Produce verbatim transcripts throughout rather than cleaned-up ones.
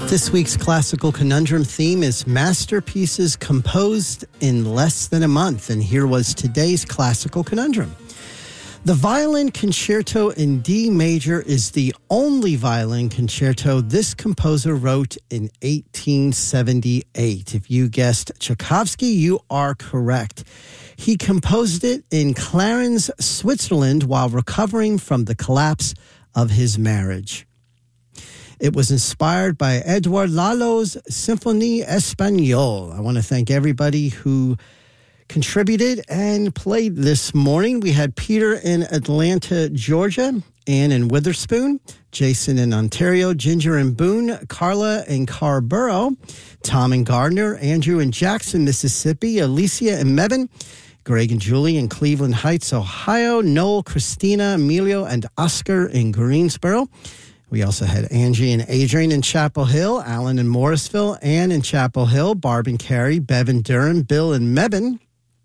This week's classical conundrum theme is masterpieces composed in less than a month. And here was today's classical conundrum. The violin concerto in D major is the only violin concerto this composer wrote in eighteen seventy-eight. If you guessed Tchaikovsky, you are correct. He composed it in Clarens, Switzerland, while recovering from the collapse of his marriage. It was inspired by Edouard Lalo's Symphonie Espagnole. I want to thank everybody who contributed and played this morning. We had Peter in Atlanta, Georgia, Ann in Witherspoon, Jason in Ontario, Ginger in Boone, Carla in Carborough, Tom in Gardner, Andrew in Jackson, Mississippi, Alicia in Mebane, Greg and Julie in Cleveland Heights, Ohio, Noel, Christina, Emilio, and Oscar in Greensboro. We also had Angie and Adrian in Chapel Hill, Alan in Morrisville, Ann in Chapel Hill, Barb and Carrie, Bev in Durham, Bill in Mebane.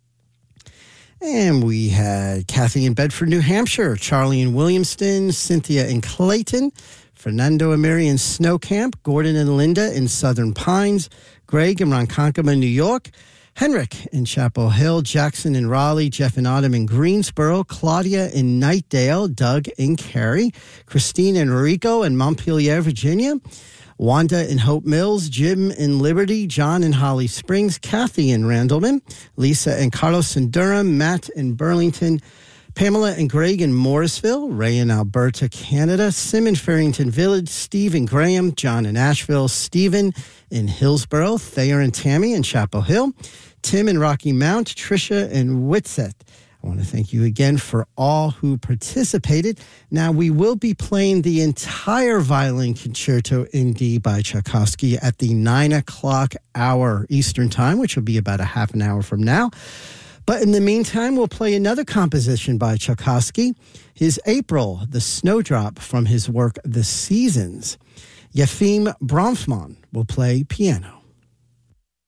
And we had Kathy in Bedford, New Hampshire, Charlie in Williamston, Cynthia in Clayton, Fernando and Mary in Snow Camp, Gordon and Linda in Southern Pines, Greg in Ronkonkoma, New York, Henrik in Chapel Hill, Jackson in Raleigh, Jeff and Autumn in Greensboro, Claudia in Nightdale, Doug in Cary, Christine in Rico in Montpelier, Virginia, Wanda in Hope Mills, Jim in Liberty, John in Holly Springs, Kathy in Randleman, Lisa and Carlos in Durham, Matt in Burlington, Pamela and Greg in Morrisville, Ray in Alberta, Canada, Sim in Farrington Village, Steve and Graham, John in Asheville, Stephen in Hillsborough, Thayer and Tammy in Chapel Hill, Tim in Rocky Mount, Tricia in Whitsett. I want to thank you again for all who participated. Now, we will be playing the entire violin concerto in D by Tchaikovsky at the nine o'clock hour Eastern Time, which will be about a half an hour from now. But in the meantime, we'll play another composition by Tchaikovsky, his April, the Snowdrop, from his work The Seasons. Yefim Bronfman will play piano.